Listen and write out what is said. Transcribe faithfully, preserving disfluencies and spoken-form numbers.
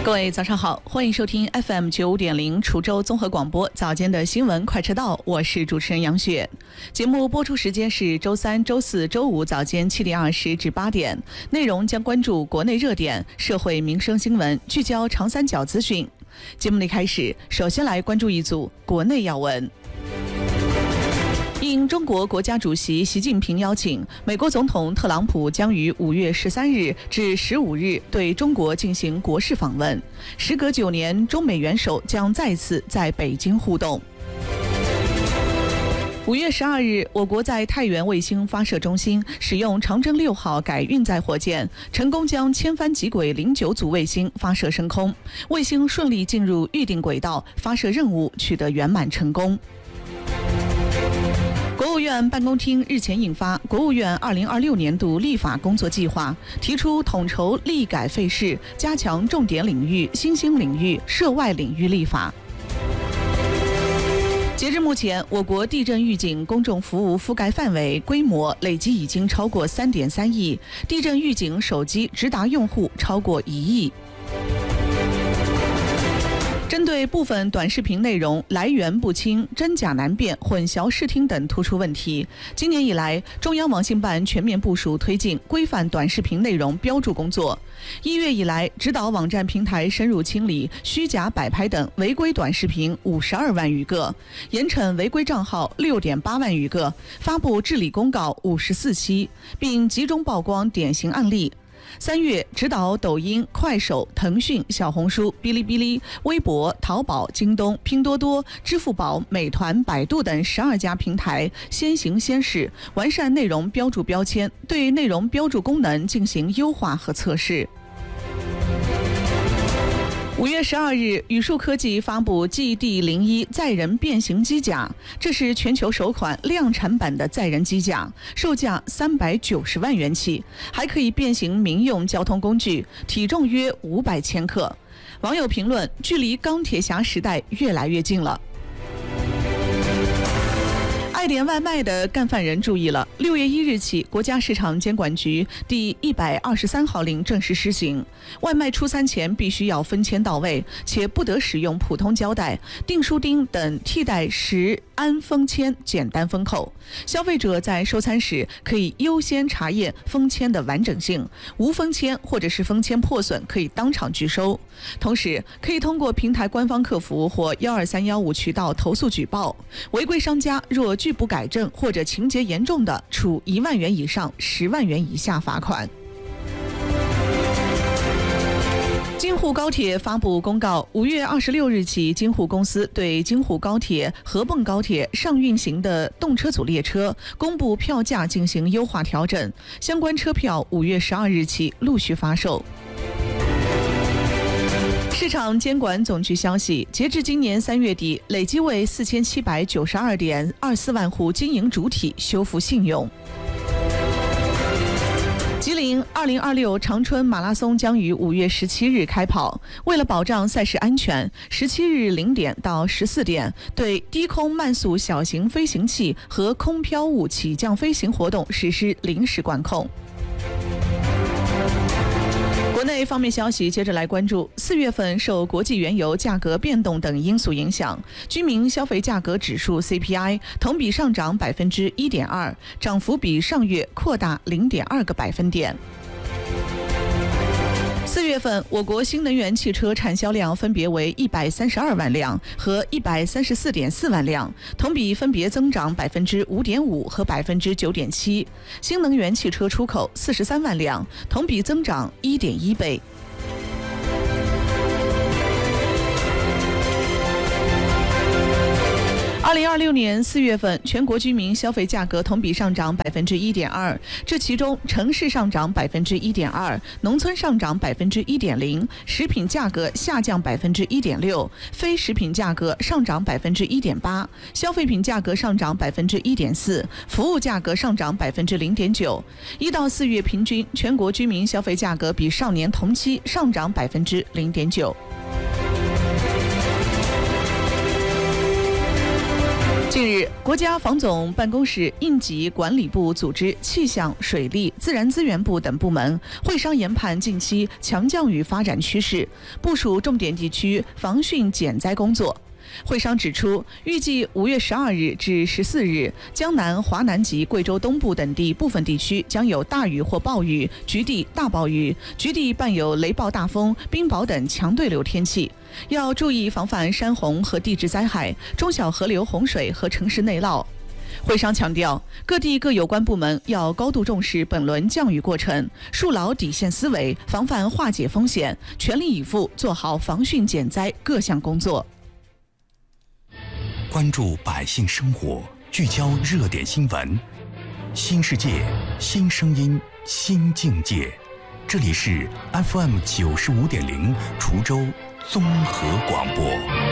各位早上好，欢迎收听 F M 九五点零滁州综合广播早间的新闻快车道，我是主持人杨雪。节目播出时间是周三、周四、周五早间七点二十至八点，内容将关注国内热点、社会民生新闻，聚焦长三角资讯。节目的开始，首先来关注一组国内要闻。应中国国家主席习近平邀请，美国总统特朗普将于五月十三日至十五日对中国进行国事访问。时隔九年，中美元首将再次在北京互动。五月十二日，我国在太原卫星发射中心使用长征六号改运载火箭，成功将千帆极轨零九组卫星发射升空，卫星顺利进入预定轨道，发射任务取得圆满成功。国务院办公厅日前印发《国务院二零二六年度立法工作计划》，提出统筹立改废事，加强重点领域、新兴领域、涉外领域立法。截至目前，我国地震预警公众服务覆盖范围规模累计已经超过 三点三亿，地震预警手机直达用户超过一亿。针对部分短视频内容来源不清、真假难辨、混淆视听等突出问题，今年以来，中央网信办全面部署推进规范短视频内容标注工作。一月以来，指导网站平台深入清理虚假摆拍等违规短视频五十二万余个，严惩违规账号六点八万余个，发布治理公告五十四期，并集中曝光典型案例。三月，指导抖音、快手、腾讯、小红书、哔哩哔哩、微博、淘宝、京东、拼多多、支付宝、美团、百度等十二家平台先行先试，完善内容标注标签，对内容标注功能进行优化和测试。五月十二日，宇树科技发布 G D 零一 载人变形机甲，这是全球首款量产版的载人机甲，售价三百九十万元起，还可以变形民用交通工具，体重约五百千克。网友评论：距离钢铁侠时代越来越近了。爱点外卖的干饭人注意了！六月一日起，国家市场监管局第一百二十三号令正式施行，外卖出餐前必须要封签到位，且不得使用普通胶带、订书钉等替代食安封签，简单封扣。消费者在收餐时可以优先查验封签的完整性，无封签或者是封签破损可以当场拒收。同时，可以通过平台官方客服或一二三一五渠道投诉举报。违规商家若拒不改正或者情节严重的，处一万元以上十万元以下罚款。京沪高铁发布公告，五月二十六日起，京沪公司对京沪高铁、合泵高铁上运行的动车组列车公布票价进行优化调整，相关车票五月十二日起陆续发售。市场监管总局消息，截至今年三月底，累计为四千七百九十二点二四万户经营主体修复信用。吉林二零二六长春马拉松将于五月十七日开跑。为了保障赛事安全，十七日零点到十四点，对低空慢速小型飞行器和空飘物起降飞行活动实施临时管控。国内方面消息，接着来关注四月份受国际原油价格变动等因素影响，居民消费价格指数 C P I 同比上涨百分之一点二，涨幅比上月扩大零点二个百分点。四月份，我国新能源汽车产销量分别为一百三十二万辆和一百三十四点四万辆，同比分别增长百分之五点五和百分之九点七。新能源汽车出口四十三万辆，同比增长一点一倍。二零二六年四月份，全国居民消费价格同比上涨百分之一点二，这其中城市上涨百分之一点二，农村上涨百分之一点零，食品价格下降百分之一点六，非食品价格上涨百分之一点八，消费品价格上涨百分之一点四，服务价格上涨百分之零点九。一到四月平均，全国居民消费价格比上年同期上涨百分之零点九。 近日，国家防总办公室应急管理部组织气象、水利、自然资源部等部门会商研判近期强降雨发展趋势，部署重点地区防汛减灾工作。会商指出，预计五月十二日至十四日，江南、华南及贵州东部等地部分地区将有大雨或暴雨，局地大暴雨，局地伴有雷暴大风、冰雹等强对流天气。要注意防范山洪和地质灾害、中小河流洪水和城市内涝。会商强调，各地各有关部门要高度重视本轮降雨过程，树牢底线思维，防范化解风险，全力以赴做好防汛减灾各项工作。 关注百姓生活，聚焦热点新闻，新世界，新声音，新境界。这里是 F M 九十五点零滁州综合广播。